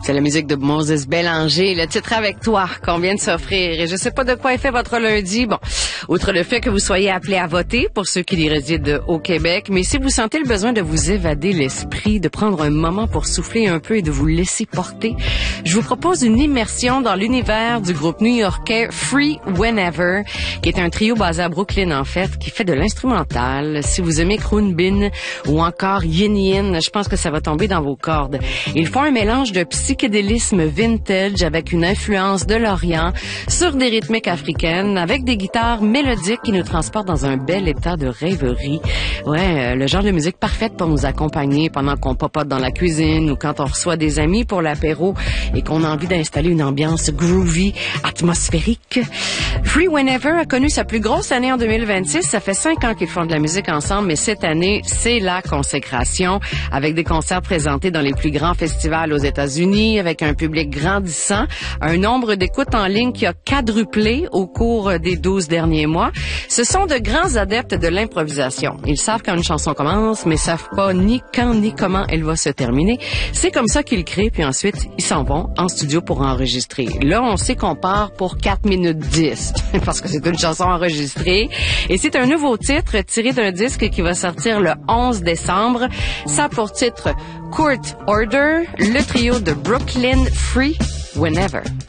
C'est la musique de Moses Bélanger, le titre Avec toi qu'on vient de s'offrir. Et je sais pas de quoi est fait votre lundi. Bon, outre le fait que vous soyez appelés à voter pour ceux qui y résident au Québec, mais si vous sentez le besoin de vous évader l'esprit, de prendre un moment pour souffler un peu et de vous laisser porter, je vous propose une immersion dans l'univers du groupe new-yorkais Free Whenever, qui est un trio basé à Brooklyn en fait, qui fait de l'instrumental. Si vous aimez Croon Bin ou encore Yin Yin, je pense que ça va tomber dans vos cordes. Ils font un mélange de psychédélisme vintage avec une influence de l'Orient sur des rythmiques africaines avec des guitares mélodiques qui nous transportent dans un bel état de rêverie. Ouais, le genre de musique parfaite pour nous accompagner pendant qu'on papote dans la cuisine ou quand on reçoit des amis pour l'apéro et qu'on a envie d'installer une ambiance groovy, atmosphérique. Free Whenever a connu sa plus grosse année en 2026. Ça fait 5 ans qu'ils font de la musique ensemble, mais cette année, c'est la consécration avec des concerts présentés dans les plus grands festivals aux États-Unis, avec un public grandissant, un nombre d'écoutes en ligne qui a quadruplé au cours des 12 derniers mois. Ce sont de grands adeptes de l'improvisation. Ils savent quand une chanson commence, mais savent pas ni quand ni comment elle va se terminer. C'est comme ça qu'ils créent, puis ensuite, ils s'en vont en studio pour enregistrer. Là, on sait qu'on part pour 4 minutes 10, parce que c'est une chanson enregistrée. Et c'est un nouveau titre tiré d'un disque qui va sortir le 11 décembre. Ça a pour titre Court Order, le trio de Brooklyn Free Whenever.